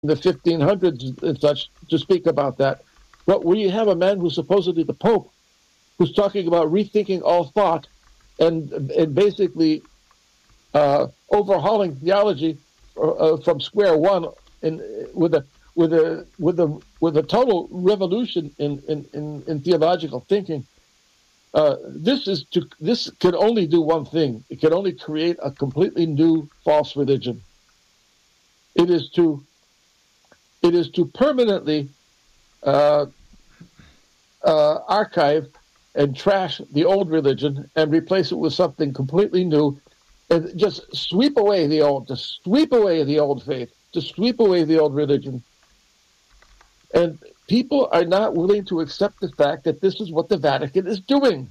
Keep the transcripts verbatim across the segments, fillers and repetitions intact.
the fifteen hundreds and such to speak about that. But when you have a man who's supposedly the Pope, who's talking about rethinking all thought and and basically uh, overhauling theology uh, from square one, in with a with a with a with a total revolution in in, in, in theological thinking. Uh, this is to this can only do one thing. It can only create a completely new false religion. It is to it is to permanently uh, uh, archive and trash the old religion and replace it with something completely new, and just sweep away the old, to sweep away the old faith, to sweep away the old religion. And people are not willing to accept the fact that this is what the Vatican is doing.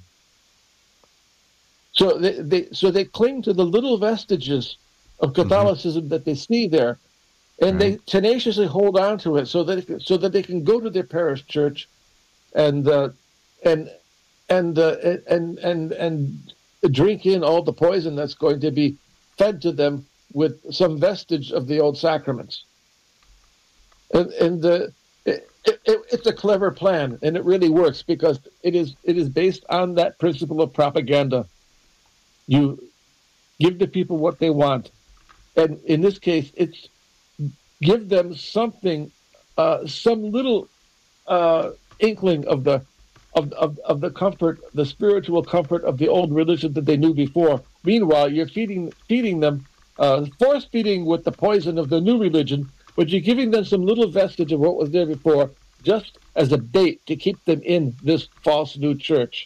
So they, they so they cling to the little vestiges of Catholicism mm-hmm. that they see there, and right. they tenaciously hold on to it so that it, so that they can go to their parish church, and uh, and and, uh, and and and drink in all the poison that's going to be fed to them with some vestige of the old sacraments. And and uh, it, it, it's a clever plan, and it really works because it is it is based on that principle of propaganda. You give the people what they want, and in this case, it's give them something, uh, some little uh, inkling of the of, of of the comfort, the spiritual comfort of the old religion that they knew before. Meanwhile, you're feeding feeding them, uh, force feeding with the poison of the new religion, but you're giving them some little vestige of what was there before, just as a bait to keep them in this false new church.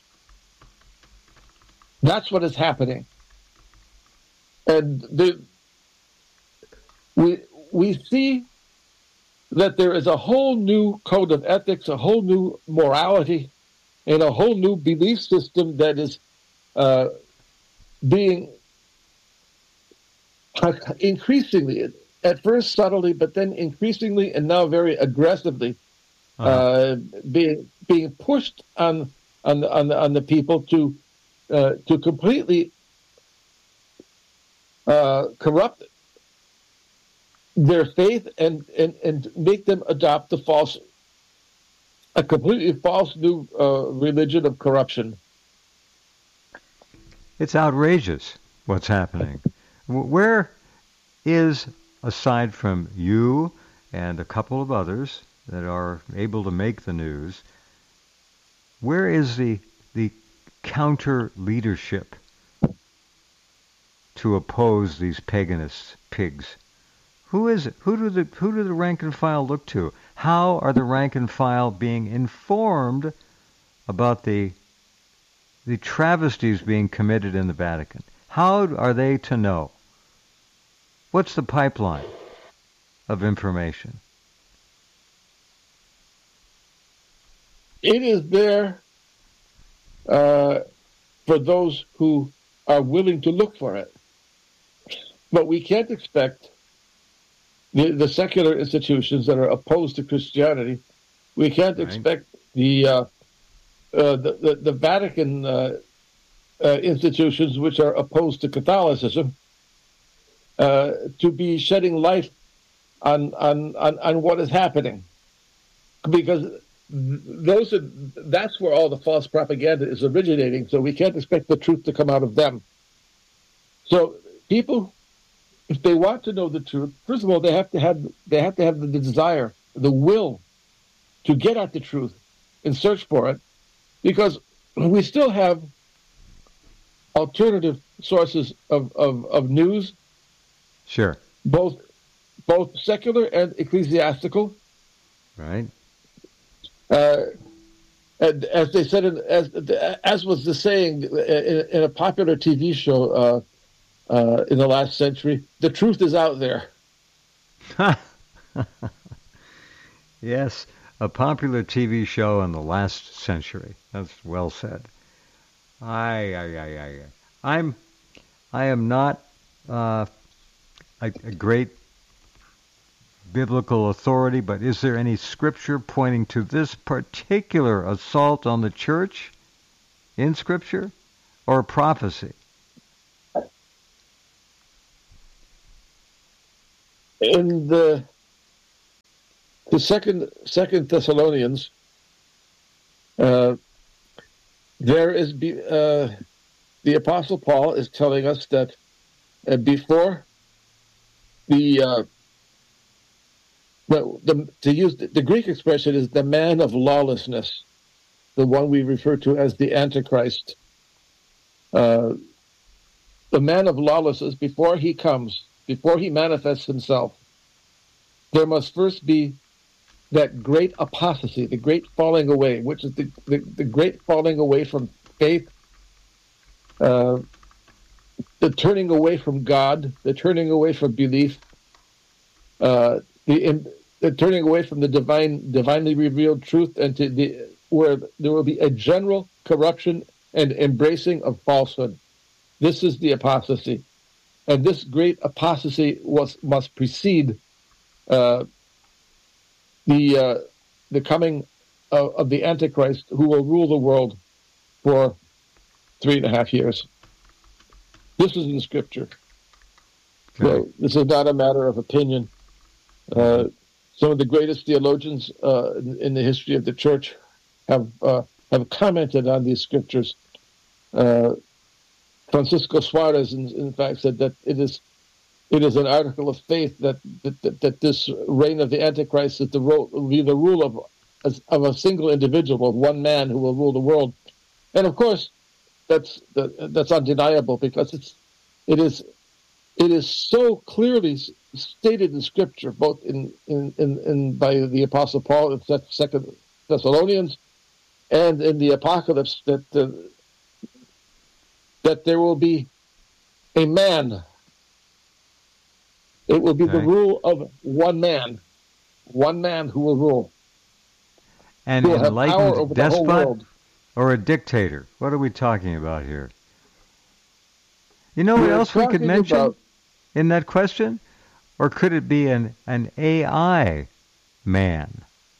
That's what is happening. And the, we we see that there is a whole new code of ethics, a whole new morality, and a whole new belief system that is uh, being increasingly, at first subtly, but then increasingly and now very aggressively uh-huh. uh, being being pushed on on on the, on the people to uh, to completely uh, corrupt their faith and, and and make them adopt the false, a completely false new uh, religion of corruption. It's outrageous what's happening. Where is, aside from you and a couple of others that are able to make the news, where is the the counter leadership to oppose these paganist pigs? Who is it? Who do the who do the rank and file look to? How are the rank and file being informed about the the travesties being committed in the Vatican? How are they to know? What's the pipeline of information? It is there uh, for those who are willing to look for it. But we can't expect the, the secular institutions that are opposed to Christianity, we can't right. expect the, uh, uh, the, the the Vatican uh, uh, institutions, which are opposed to Catholicism, uh, to be shedding light on, on on on what is happening, because those are, that's where all the false propaganda is originating. So we can't expect the truth to come out of them. So people, if they want to know the truth, first of all, they have to have they have to have the desire, the will, to get at the truth and search for it, because we still have alternative sources of, of, of news. Sure. Both both secular and ecclesiastical. Right. Uh, and as they said, in, as as was the saying in, in a popular T V show uh, uh, in the last century, the truth is out there. Yes, a popular T V show in the last century. That's well said. I, I, I, I, I'm, I am not uh, a, a great biblical authority, but is there any scripture pointing to this particular assault on the church in scripture or prophecy? In the the second Second Thessalonians, uh, there is be, uh, the Apostle Paul is telling us that uh, before the, uh, well, the to use the, the Greek expression is the man of lawlessness, the one we refer to as the Antichrist. Uh, the man of lawlessness, before he comes, before he manifests himself, there must first be that great apostasy, the great falling away, which is the, the, the great falling away from faith, uh, the turning away from God, the turning away from belief, uh, the, in, the turning away from the divine, divinely revealed truth, and to the where there will be a general corruption and embracing of falsehood. This is the apostasy, and this great apostasy was must precede uh, the uh, the coming of, of the Antichrist, who will rule the world for three and a half years. This is in Scripture. Okay. So this is not a matter of opinion. Uh, some of the greatest theologians uh, in, in the history of the church have uh, have commented on these scriptures. Uh, Francisco Suarez, in, in fact, said that it is it is an article of faith that that, that, that this reign of the Antichrist is the ro- will be the rule of of a single individual, of one man who will rule the world. And of course, that's that's undeniable, because it's it is it is so clearly stated in Scripture, both in in, in, in by the Apostle Paul in Second Thessalonians and in the Apocalypse, that uh, that there will be a man. It will be okay. The rule of one man, one man who will rule. An enlightened despot or a dictator? What are we talking about here? You know what We're else we could mention about... in that question? Or could it be an, an A I man?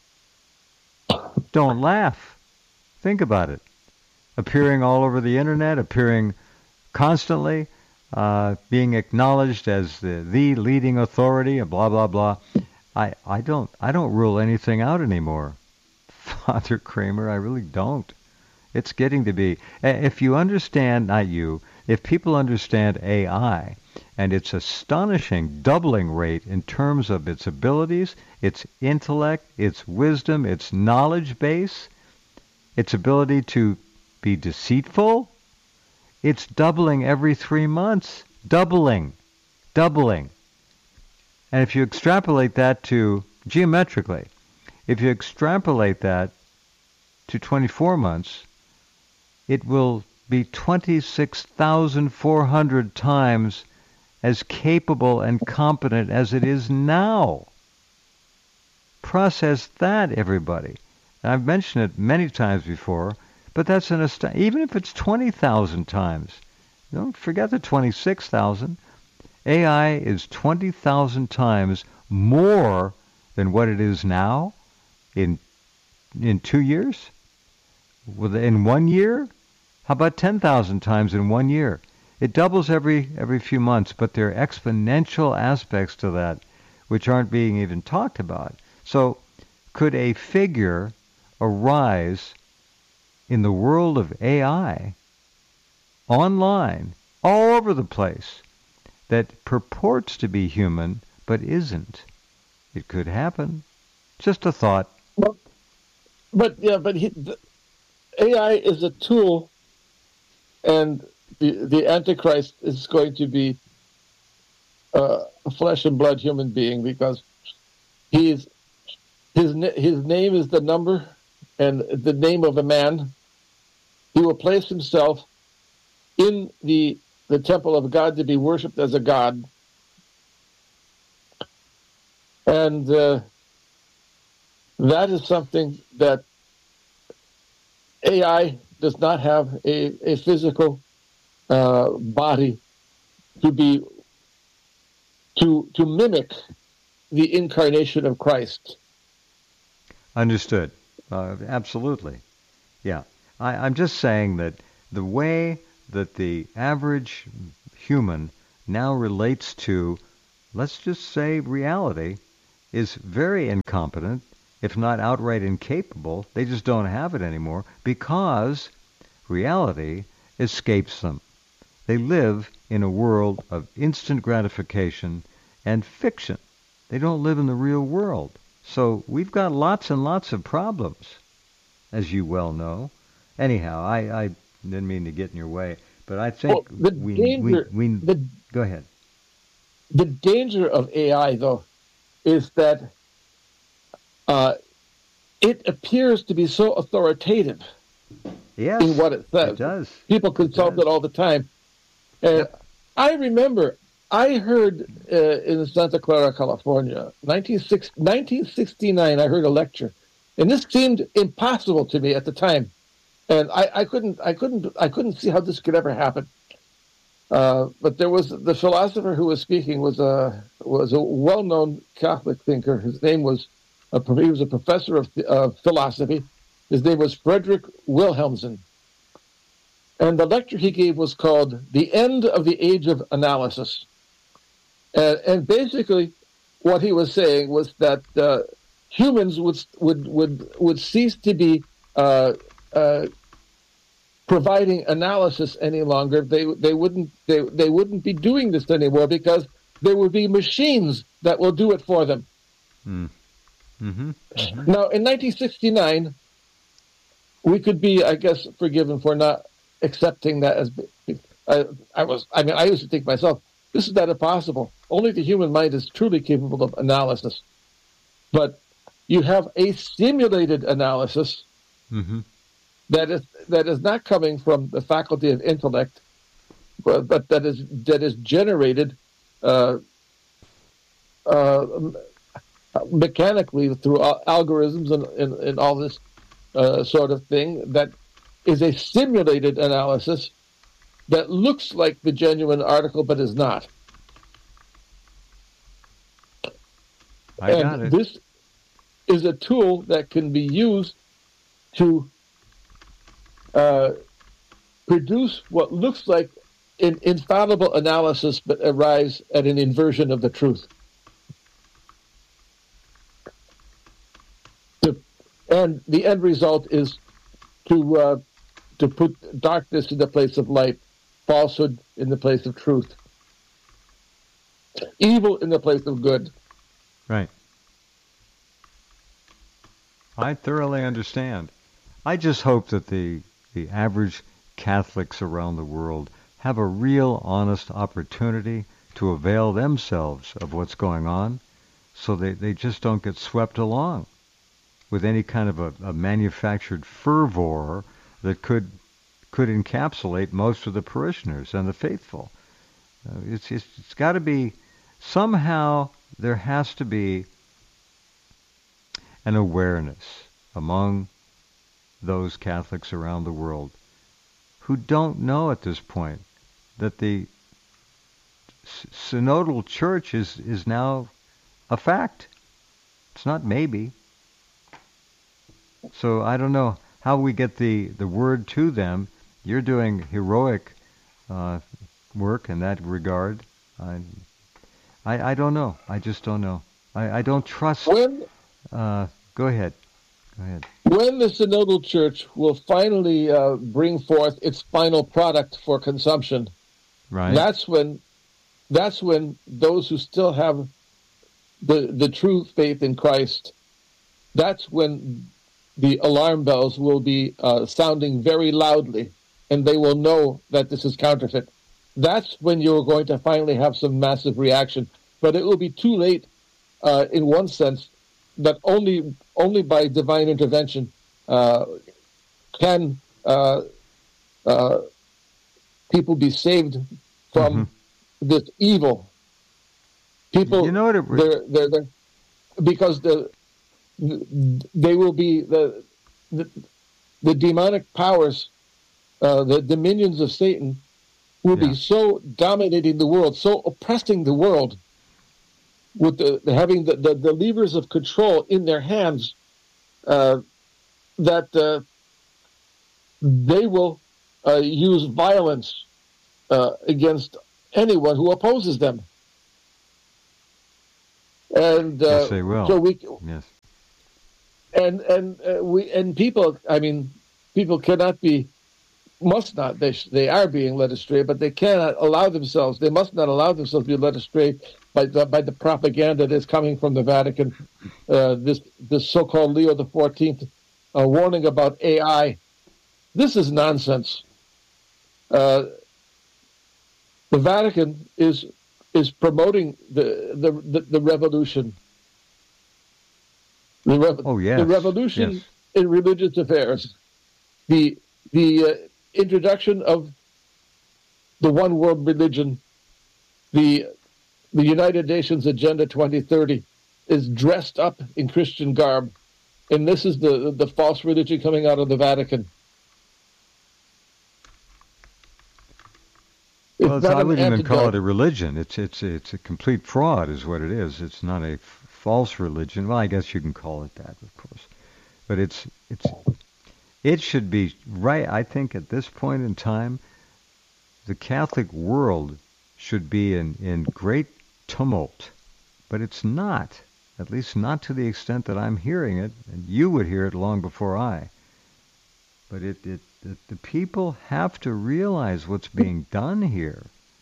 Don't laugh. Think about it. Appearing all over the internet, appearing constantly, uh, being acknowledged as the, the leading authority, and blah blah blah. I, I don't I don't rule anything out anymore, Father Kramer. I really don't. It's getting to be. If you understand, not you, if people understand A I and its astonishing doubling rate in terms of its abilities, its intellect, its wisdom, its knowledge base, its ability to be deceitful, it's doubling every three months. Doubling. Doubling. And if you extrapolate that to, geometrically, if you extrapolate that to twenty-four months, it will be twenty-six thousand four hundred times as capable and competent as it is now. Process that, everybody. And I've mentioned it many times before, but that's an ast- even if it's twenty thousand times. Don't forget the twenty-six thousand. A I is twenty thousand times more than what it is now in in two years? In one year? How about ten thousand times in one year? It doubles every every few months, but there are exponential aspects to that which aren't being even talked about. So could a figure arise in the world of A I, online, all over the place, that purports to be human but isn't? It could happen. Just a thought. Well, but yeah, but he, the, A I is a tool, and the the Antichrist is going to be uh, a flesh and blood human being, because he's his his name is the number and the name of a man. He will place himself in the the temple of God to be worshipped as a god, and uh, that is something that A I does not have a, a physical uh, body to be to to mimic the incarnation of Christ. Understood. Uh, absolutely. Yeah. I, I'm just saying that the way that the average human now relates to, let's just say, reality, is very incompetent, if not outright incapable. They just don't have it anymore because reality escapes them. They live in a world of instant gratification and fiction. They don't live in the real world. So we've got lots and lots of problems, as you well know. Anyhow, I, I didn't mean to get in your way, but I think well, the we, danger, we, we, the, go ahead. The danger of A I, though, is that uh, it appears to be so authoritative yes, in what it says. It does. People consult it, it all the time. And yep. I remember I heard uh, in Santa Clara, California, nineteen sixty-nine, I heard a lecture. And this seemed impossible to me at the time. And I, I couldn't I couldn't I couldn't see how this could ever happen. Uh, but there was the philosopher who was speaking was a was a well-known Catholic thinker. His name was a, he was a professor of uh, philosophy. His name was Frederick Wilhelmsen, and the lecture he gave was called "The End of the Age of Analysis." And, and basically, what he was saying was that uh, humans would would would would cease to be uh, uh, providing analysis any longer. They they wouldn't they they wouldn't be doing this anymore because there would be machines that will do it for them. Mm. Mm-hmm. Mm-hmm. Now, in nineteen sixty-nine, we could be, I guess, forgiven for not accepting that as. I, I was. I mean, I used to think myself, this is not impossible. Only the human mind is truly capable of analysis. But you have a simulated analysis. Mm-hmm. That is that is not coming from the faculty of intellect, but, but that is that is generated uh, uh, mechanically through algorithms and, and, and all this uh, sort of thing. That is a simulated analysis that looks like the genuine article, but is not. I and got it. This is a tool that can be used to Uh, produce what looks like an infallible analysis, but arrives at an inversion of the truth. The, and the end result is to uh, to put darkness in the place of light, falsehood in the place of truth, evil in the place of good. Right. I thoroughly understand. I just hope that the the average Catholics around the world have a real honest opportunity to avail themselves of what's going on so they, they just don't get swept along with any kind of a, a manufactured fervor that could could encapsulate most of the parishioners and the faithful. Uh, it's it's, it's got to be, somehow there has to be an awareness among those Catholics around the world who don't know at this point that the synodal church is, is now a fact. It's not maybe. So I don't know how we get the, the word to them. You're doing heroic uh, work in that regard. I, I I don't know. I just don't know. I, I don't trust. When, uh, go ahead. Go ahead. When the synodal church will finally uh, bring forth its final product for consumption, right? That's when, that's when those who still have the the true faith in Christ, that's when the alarm bells will be uh, sounding very loudly, and they will know that this is counterfeit. That's when you're going to finally have some massive reaction. But it will be too late, uh, in one sense, that only only by divine intervention uh, can uh, uh, people be saved from mm-hmm. this evil. People, you know what it re- they're, they're, they're, because the they will be the the, the demonic powers, uh, the dominions of Satan, will yeah. be so dominating the world, so oppressing the world, with the, having the, the, the levers of control in their hands, uh, that uh, they will uh, use violence uh, against anyone who opposes them. And uh, Yes, they will. so we Yes. and and uh, we and people. I mean, people cannot be, must not. They they are being led astray, but they cannot allow themselves. They must not allow themselves to be led astray by the, by the propaganda that's coming from the Vatican. Uh, this this so-called Leo the Fourteenth uh, warning about A I. This is nonsense. Uh, the Vatican is is promoting the the the, the revolution. The, rev- Oh, yes. the revolution Yes. in religious affairs. The the uh, introduction of the one world religion, the the United Nations Agenda twenty thirty, is dressed up in Christian garb, and this is the the false religion coming out of the Vatican. It's Well, it's, not I an wouldn't even call it antidote. a religion. It's it's it's a complete fraud, is what it is. It's not a f- false religion. Well, I guess you can call it that, of course. But it's it's it should be right. I think at this point in time, the Catholic world should be in in great tumult, but it's not. At least not to the extent that I'm hearing it, and you would hear it long before I. But it, it, it the people have to realize what's being done here.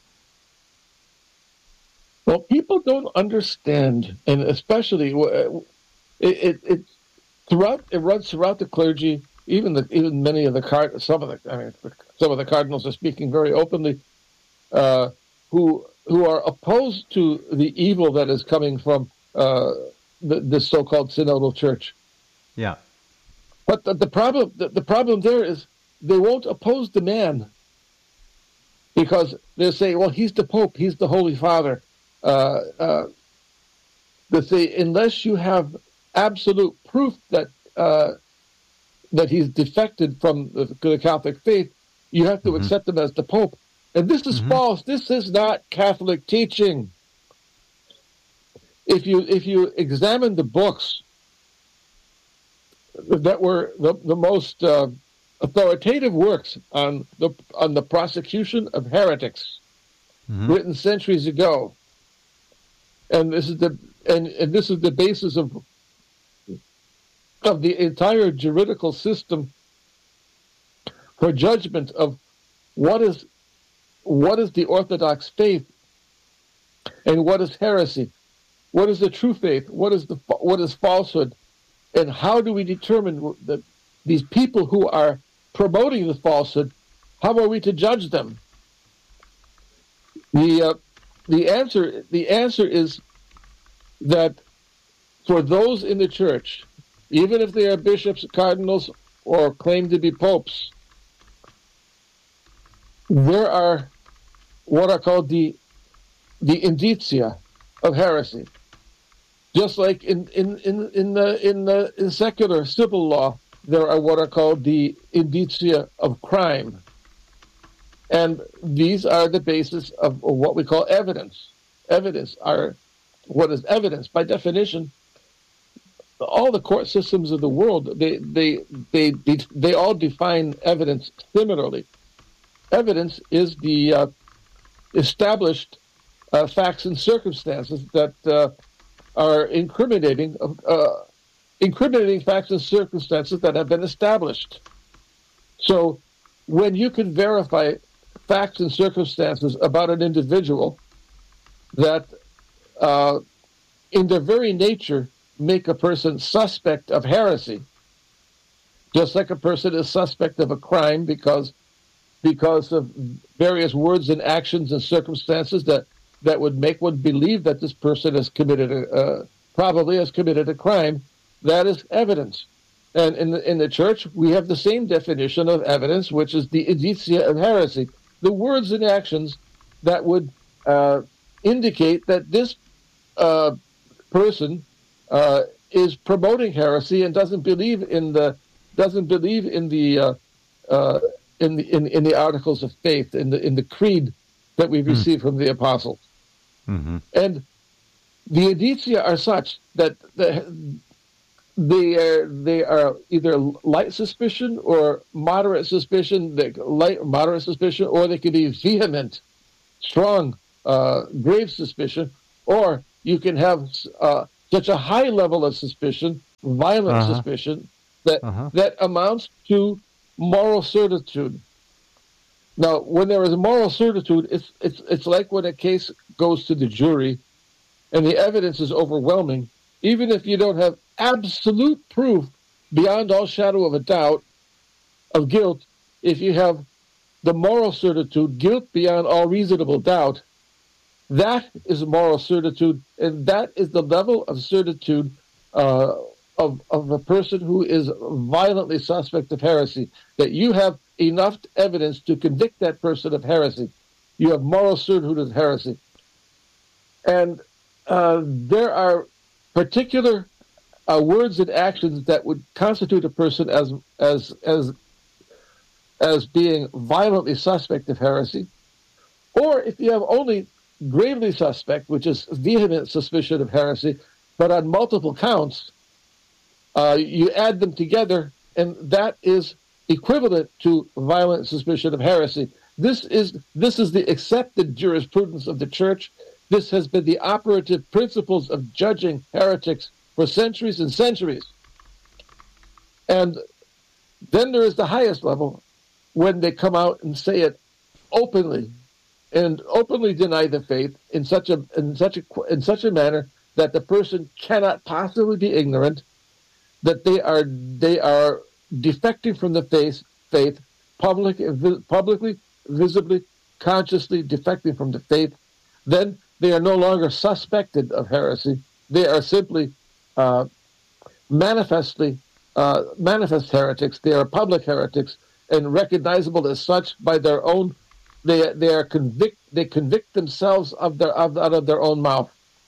Well, people don't understand, and especially uh, it, it, it throughout it runs throughout the clergy. Even the even many of the card some of the I mean some of the cardinals are speaking very openly, uh, who who are opposed to the evil that is coming from uh, the, this so-called synodal church. Yeah. But the, the problem the, the problem there is they won't oppose the man because they say, well, he's the Pope, he's the Holy Father. Uh, uh, they say unless you have absolute proof that uh, that he's defected from the, the Catholic faith, you have to Mm-hmm. accept him as the Pope. And this is Mm-hmm. false. This is not Catholic teaching. If you if you examine the books that were the, the most uh, authoritative works on the on the prosecution of heretics, Mm-hmm. written centuries ago, and this is the and, and this is the basis of of the entire juridical system for judgment of what is what is the Orthodox faith and what is heresy, what is the true faith, what is the what is falsehood, and how do we determine that these people who are promoting the falsehood, how are we to judge them? The uh, the answer the answer is that for those in the church, even if they are bishops, cardinals, or claim to be popes, there are what are called the the indicia of heresy. Just like in in in in the in the in secular civil law, there are what are called the indicia of crime, and these are the basis of what we call evidence. Evidence are what is evidence by definition. All the court systems of the world, they they they they, they all define evidence similarly. Evidence is the uh, established uh, facts and circumstances that uh, are incriminating, uh, incriminating facts and circumstances that have been established. So, when you can verify facts and circumstances about an individual that, uh, in their very nature, make a person suspect of heresy, just like a person is suspect of a crime because because of various words and actions and circumstances that, that would make one believe that this person has committed a, uh, probably has committed a crime, that is evidence. And in the, in the church, we have the same definition of evidence, which is the indicia of heresy, the words and actions that would uh, indicate that this uh, person uh, is promoting heresy and doesn't believe in the doesn't believe in the uh, uh, in the in, in the articles of faith, in the in the creed that we've received mm. from the apostles. Mm-hmm. And the indicia are such that the, they are they are either light suspicion or moderate suspicion, they, light moderate suspicion, or they could be vehement, strong, uh, grave suspicion, or you can have uh, such a high level of suspicion, violent Uh-huh. suspicion, that Uh-huh. that amounts to moral certitude. Now, when there is moral certitude, it's it's it's like when a case goes to the jury and the evidence is overwhelming, even if you don't have absolute proof beyond all shadow of a doubt of guilt, if you have the moral certitude, guilt beyond all reasonable doubt, that is moral certitude, and that is the level of certitude uh, of, of a person who is violently suspect of heresy, that you have enough evidence to convict that person of heresy. You have moral certitude of heresy. And uh, there are particular uh, words and actions that would constitute a person as as as as being violently suspect of heresy, or if you have only gravely suspect, which is vehement suspicion of heresy, but on multiple counts, uh, you add them together, and that is equivalent to violent suspicion of heresy. This is this is the accepted jurisprudence of the Church. This has been the operative principles of judging heretics for centuries and centuries. And then there is the highest level, when they come out and say it openly, and openly deny the faith in such a in such a in such a manner that the person cannot possibly be ignorant, that they are they are defecting from the faith, faith public, publicly, visibly, consciously defecting from the faith. Then they are no longer suspected of heresy. They are simply uh, manifestly uh, manifest heretics. They are public heretics and recognizable as such by their own. They they are convict they convict themselves of their of, out of their own mouth.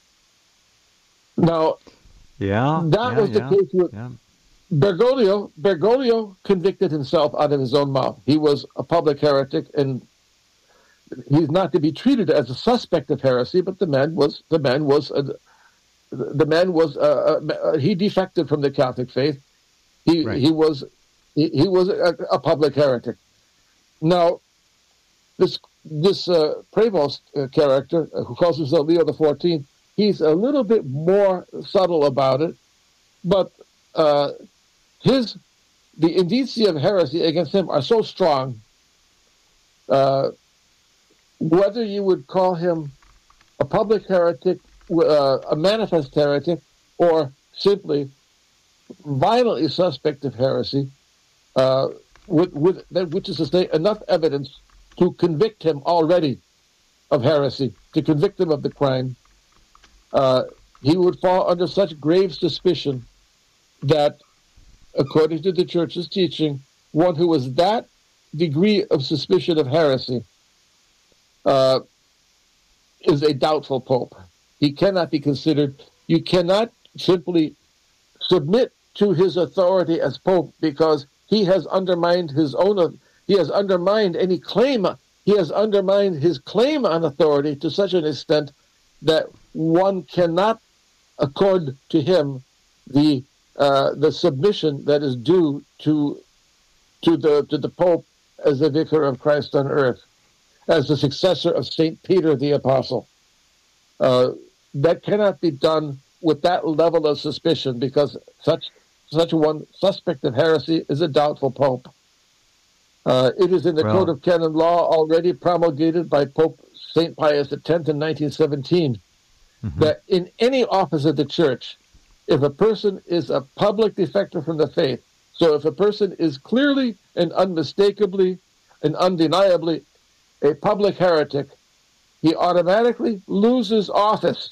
Now, yeah, that yeah, was the yeah, case with yeah. Bergoglio. Bergoglio convicted himself out of his own mouth. He was a public heretic, and he's not to be treated as a suspect of heresy. But the man was the man was a, the man was uh, uh, he defected from the Catholic faith. He Right. he was he, he was a, a public heretic. Now, this this uh, Prevost uh, character, uh, who calls himself Leo the Fourteenth, he's a little bit more subtle about it, but uh, his the indicia of heresy against him are so strong. Uh, whether you would call him a public heretic, uh, a manifest heretic, or simply violently suspect of heresy, uh, with, with which is to say, enough evidence to convict him already of heresy, to convict him of the crime, uh, he would fall under such grave suspicion that, according to the Church's teaching, one who was that degree of suspicion of heresy uh, is a doubtful pope. He cannot be considered. You cannot simply submit to his authority as pope because he has undermined his own. He has undermined any claim. He has undermined his claim on authority to such an extent that one cannot accord to him the uh, the submission that is due to to the to the Pope as the vicar of Christ on earth, as the successor of Saint Peter the Apostle. Uh, that cannot be done with that level of suspicion, because such such one suspect of heresy is a doubtful pope. Uh, it is in the Well, Code of Canon Law already promulgated by Pope Saint Pius X in nineteen seventeen mhm. that in any office of the Church, if a person is a public defector from the faith, so if a person is clearly and unmistakably and undeniably a public heretic, he automatically loses office.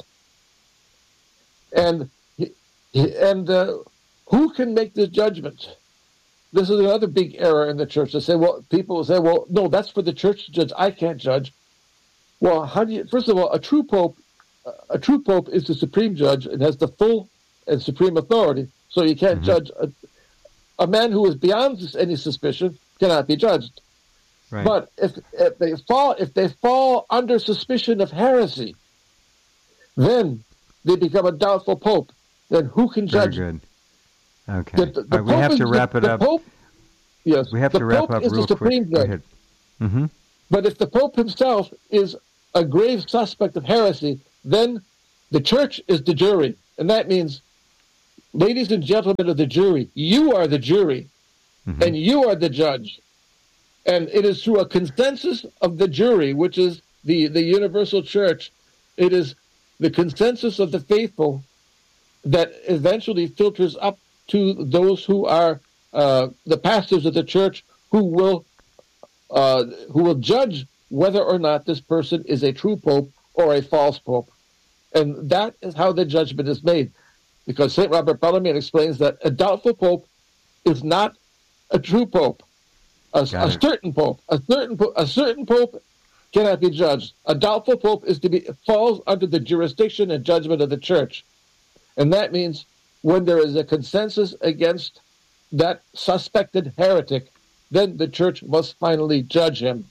And he, he- and uh, who can make this judgment? This is another big error in the Church. They say, well, people will say, well, no, that's for the Church to judge. I can't judge. Well, how do you? First of all, a true pope, a true pope is the supreme judge and has the full and supreme authority. So you can't Mhm. judge a, a man who is beyond any suspicion cannot be judged. Right. But if, if they fall, if they fall under suspicion of heresy, then they become a doubtful pope. Then who can Very judge? good. Okay. The, the, the All right, we Pope have is to the- wrap it the up. Pope, yes, We have the to wrap Pope up is real the supreme quick. Go judge. ahead. Mm-hmm. But if the Pope himself is a grave suspect of heresy, then The church is the jury, and that means, ladies and gentlemen of the jury, you are the jury, mm-hmm. and you are the judge. And it is through a consensus of the jury, which is the, the universal church, it is the consensus of the faithful that eventually filters up to those who are uh, the pastors of the church, who will uh, who will judge whether or not this person is a true pope or a false pope. And that is how the judgment is made. Because Saint Robert Bellarmine explains that a doubtful pope is not a true pope. A, a certain pope, a certain po- a certain pope cannot be judged. A doubtful pope is to be falls under the jurisdiction and judgment of the church. And that means when there is a consensus against that suspected heretic, then the church must finally judge him.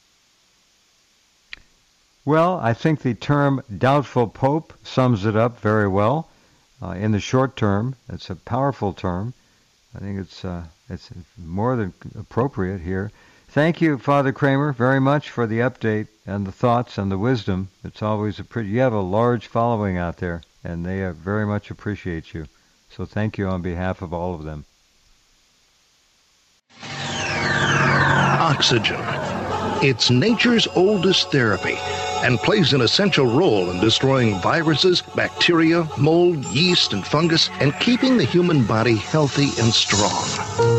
Well, I think the term doubtful pope sums it up very well. Uh, in the short term, it's a powerful term. I think it's uh, it's more than appropriate here. Thank you, Father Kramer, very much for the update and the thoughts and the wisdom. It's always a pretty. You have a large following out there, and they uh, very much appreciate you. So thank you on behalf of all of them. Oxygen. It's nature's oldest therapy and plays an essential role in destroying viruses, bacteria, mold, yeast, and fungus, and keeping the human body healthy and strong.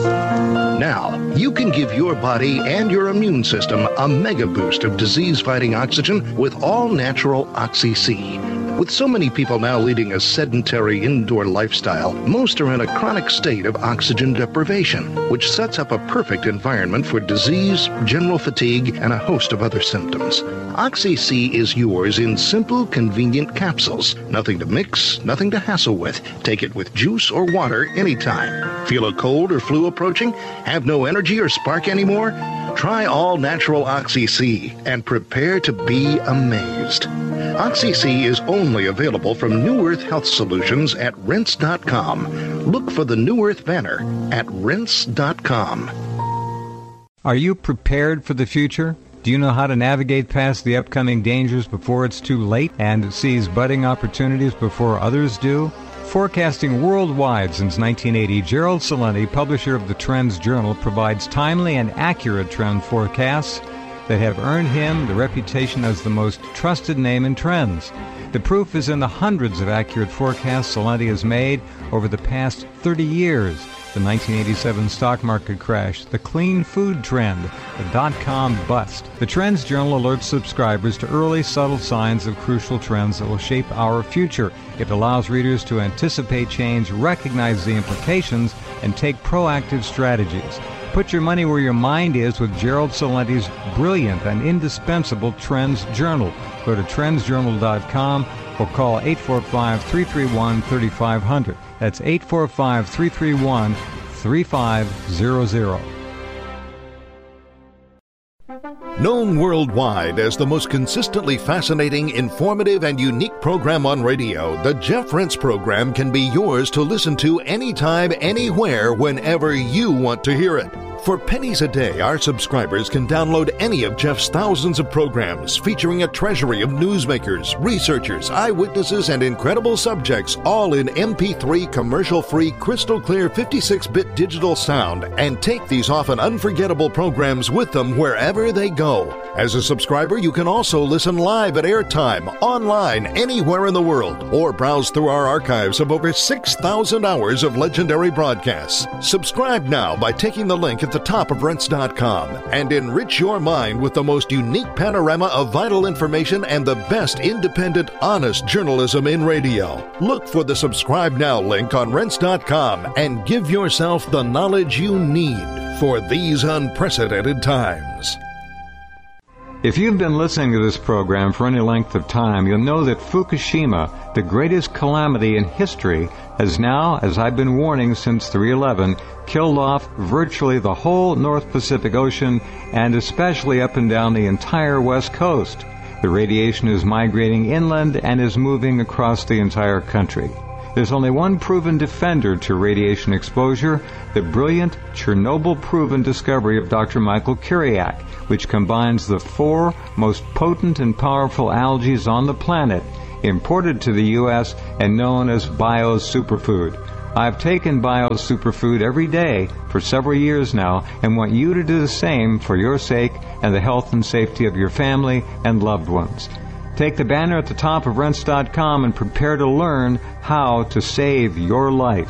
Now, you can give your body and your immune system a mega boost of disease-fighting oxygen with all-natural Oxy-C. With so many people now leading a sedentary indoor lifestyle, most are in a chronic state of oxygen deprivation, which sets up a perfect environment for disease, general fatigue, and a host of other symptoms. Oxy-C is yours in simple, convenient capsules. Nothing to mix, nothing to hassle with. Take it with juice or water anytime. Feel a cold or flu approaching? Have no energy or spark anymore? Try all-natural Oxy-C and prepare to be amazed. Oxy-C is only available from New Earth Health Solutions at rinse dot com. Look for the New Earth banner at rinse dot com. Are you prepared for the future? Do you know how to navigate past the upcoming dangers before it's too late and seize budding opportunities before others do? Forecasting worldwide since nineteen eighty, Gerald Celente, publisher of the Trends Journal, provides timely and accurate trend forecasts that have earned him the reputation as the most trusted name in trends. The proof is in the hundreds of accurate forecasts Celente has made over the past thirty years. The nineteen eighty-seven stock market crash, the clean food trend, the dot-com bust. The Trends Journal alerts subscribers to early, subtle signs of crucial trends that will shape our future. It allows readers to anticipate change, recognize the implications, and take proactive strategies. Put your money where your mind is with Gerald Celente's brilliant and indispensable Trends Journal. Go to trends journal dot com or call eight four five, three three one, three five zero zero. That's eight four five, three three one, three five zero zero. Known worldwide as the most consistently fascinating, informative, and unique program on radio, the Jeff Rense program can be yours to listen to anytime, anywhere, whenever you want to hear it. For pennies a day, our subscribers can download any of Jeff's thousands of programs featuring a treasury of newsmakers, researchers, eyewitnesses, and incredible subjects, all in M P three commercial-free, crystal-clear fifty-six bit digital sound, and take these often unforgettable programs with them wherever they go. As a subscriber, you can also listen live at airtime, online, anywhere in the world, or browse through our archives of over six thousand hours of legendary broadcasts. Subscribe now by taking the link at the top of rinse dot com and enrich your mind with the most unique panorama of vital information and the best independent, honest journalism in radio. Look for the Subscribe Now link on rinse dot com and give yourself the knowledge you need for these unprecedented times. If you've been listening to this program for any length of time, you'll know that Fukushima, the greatest calamity in history, has now, as I've been warning since three eleven, killed off virtually the whole North Pacific Ocean and especially up and down the entire West Coast. The radiation is migrating inland and is moving across the entire country. There's only one proven defender to radiation exposure, the brilliant Chernobyl-proven discovery of Doctor Michael Kiriak, which combines the four most potent and powerful algae on the planet imported to the U S and known as Bio's Superfood. I've taken Bio's Superfood every day for several years now and want you to do the same for your sake and the health and safety of your family and loved ones. Take the banner at the top of rense dot com and prepare to learn how to save your life.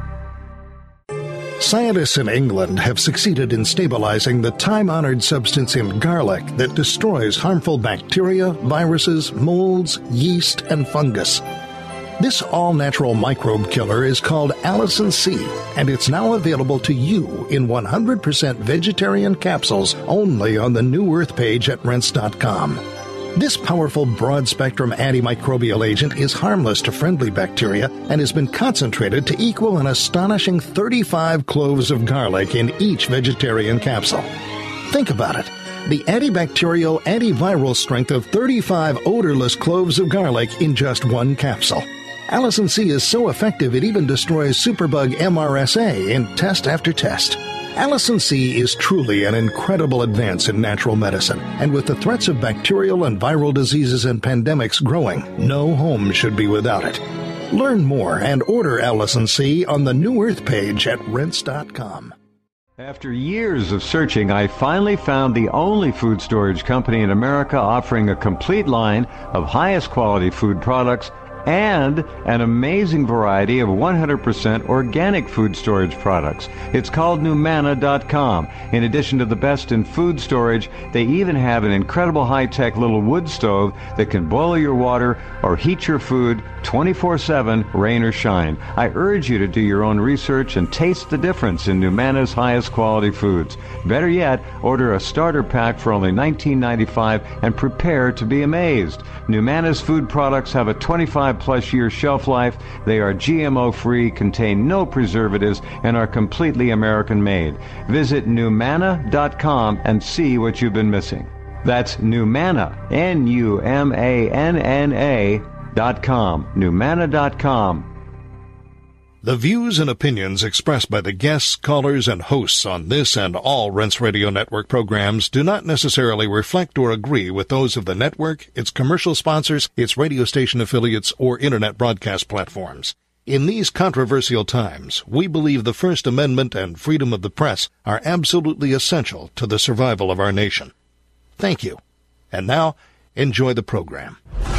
Scientists in England have succeeded in stabilizing the time-honored substance in garlic that destroys harmful bacteria, viruses, molds, yeast, and fungus. This all-natural microbe killer is called Allicin C, and it's now available to you in one hundred percent vegetarian capsules only on the New Earth page at rense dot com. This powerful broad-spectrum antimicrobial agent is harmless to friendly bacteria and has been concentrated to equal an astonishing thirty-five cloves of garlic in each vegetarian capsule. Think about it. The antibacterial, antiviral strength of thirty-five odorless cloves of garlic in just one capsule. Allicin C is so effective it even destroys superbug M R S A in test after test. Allicin C is truly an incredible advance in natural medicine, and with the threats of bacterial and viral diseases and pandemics growing, no home should be without it. Learn more and order Allicin C on the New Earth page at rense dot com. After years of searching, I finally found the only food storage company in America offering a complete line of highest quality food products and an amazing variety of one hundred percent organic food storage products. It's called new mana dot com. In addition to the best in food storage, they even have an incredible high-tech little wood stove that can boil your water or heat your food twenty-four seven, rain or shine. I urge you to do your own research and taste the difference in NuMana's highest quality foods. Better yet, order a starter pack for only nineteen ninety-five dollars and prepare to be amazed. NuMana's food products have a twenty-five plus year shelf life. They are G M O free, contain no preservatives, and are completely American made. Visit new mana dot com and see what you've been missing. That's NuMana, N U M A N N A dot com, new mana dot com. The views and opinions expressed by the guests, callers, and hosts on this and all Rense Radio Network programs do not necessarily reflect or agree with those of the network, its commercial sponsors, its radio station affiliates, or internet broadcast platforms. In these controversial times, we believe the First Amendment and freedom of the press are absolutely essential to the survival of our nation. Thank you. And now, enjoy the program.